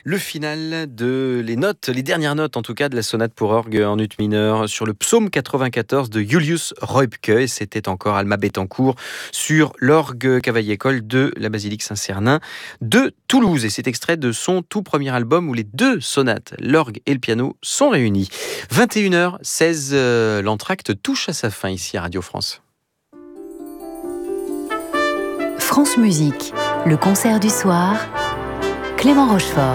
Le final de les dernières notes en tout cas de la sonate pour orgue en ut mineur sur le psaume 94 de Julius Röpke. Et c'était encore Alma Bettencourt sur l'orgue Cavaillé-École de la Basilique Saint-Cernin de Toulouse. Et c'est extrait de son tout premier album où les deux sonates, l'orgue et le piano, sont réunis. 21h16, l'entracte touche à sa fin ici à Radio France. France Musique, le concert du soir, Clément Rochefort.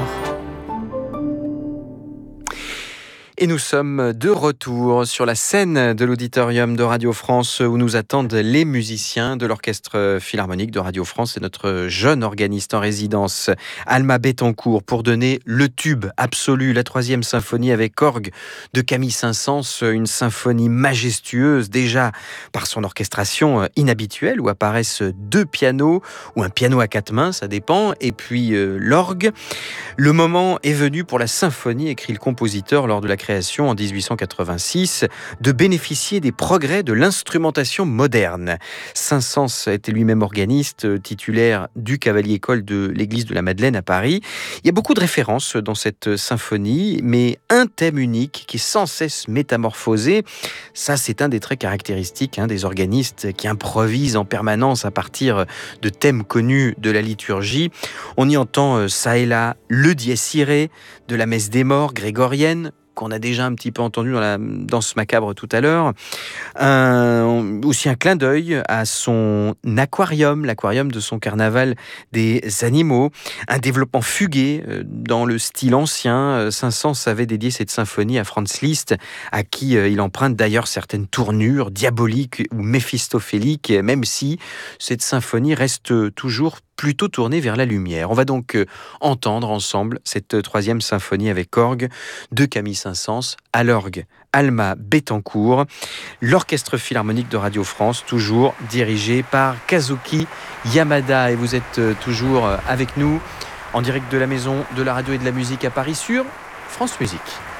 Et nous sommes de retour sur la scène de l'auditorium de Radio France où nous attendent les musiciens de l'orchestre philharmonique de Radio France et notre jeune organiste en résidence, Alma Bettencourt, pour donner le tube absolu, la 3e symphonie avec orgue de Camille Saint-Saëns, une symphonie majestueuse déjà par son orchestration inhabituelle où apparaissent deux pianos ou un piano à 4 mains, ça dépend, et puis l'orgue. Le moment est venu pour la symphonie, écrit le compositeur lors de la création en 1886, de bénéficier des progrès de l'instrumentation moderne. Saint-Saëns était lui-même organiste, titulaire du Cavalier-École de l'église de la Madeleine à Paris. Il y a beaucoup de références dans cette symphonie, mais un thème unique qui est sans cesse métamorphosé. Ça, c'est un des traits caractéristiques des organistes qui improvisent en permanence à partir de thèmes connus de la liturgie. On y entend ça et là le dies irae de la messe des morts grégorienne, qu'on a déjà un petit peu entendu dans la danse macabre tout à l'heure. Aussi un clin d'œil à son aquarium, l'aquarium de son carnaval des animaux. Un développement fugué dans le style ancien. Saint-Saëns avait dédié cette symphonie à Franz Liszt, à qui il emprunte d'ailleurs certaines tournures diaboliques ou méphistophéliques, même si cette symphonie reste toujours plutôt tournée vers la lumière. On va donc entendre ensemble cette 3e symphonie avec orgue de Camille Saint-Saëns, à l'orgue Alma Bettencourt, l'orchestre philharmonique de Radio France, toujours dirigé par Kazuki Yamada. Et vous êtes toujours avec nous en direct de la maison de la radio et de la musique à Paris sur France Musique.